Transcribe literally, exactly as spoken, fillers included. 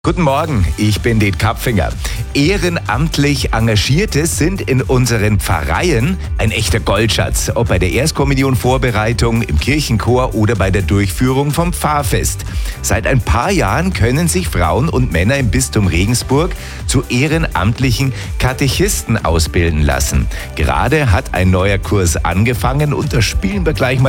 Guten Morgen, ich bin Det Kapfinger. Ehrenamtlich Engagierte sind in unseren Pfarreien ein echter Goldschatz, ob bei der Erstkommunionvorbereitung, im Kirchenchor oder bei der Durchführung vom Pfarrfest. Seit ein paar Jahren können sich Frauen und Männer im Bistum Regensburg zu ehrenamtlichen Katechisten ausbilden lassen. Gerade hat ein neuer Kurs angefangen und da spielen wir gleich mal